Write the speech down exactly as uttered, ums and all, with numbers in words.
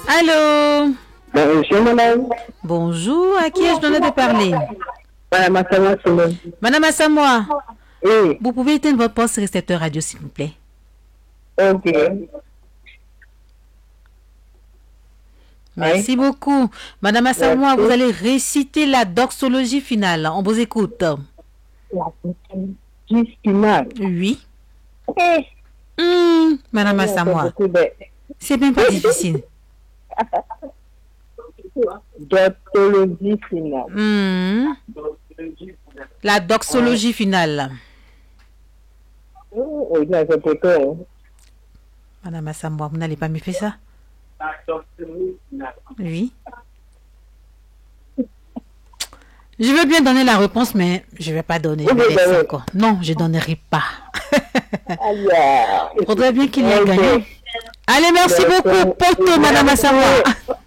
Allô? Bonjour, madame. Bonjour, à qui ai-je donné de parler? Madame Assamoah Simone. Madame Assamoah, Oui. vous pouvez éteindre votre poste récepteur radio, s'il vous plaît. Ok. Merci Oui. beaucoup. Madame Assamoah, Merci. vous allez réciter la doxologie finale. On vous écoute. La doxologie finale. Oui. Eh. Hum, Madame Oui, Assamoah, beaucoup de- c'est même pas difficile. Doxologie finale. Hum, La doxologie finale. Oh, oui, là, c'est pour toi, hein. Madame Assamoah, vous n'allez pas me faire ça? Oui. Je veux bien donner la réponse, mais je ne vais pas donner. Je Oui, vais oui, laisser oui. encore. Non, je ne donnerai pas. Aïe, aïe. Faudrait bien qu'il y ait un Ok. gagnant. Allez, merci Merci. beaucoup, pote, Madame Assamoah.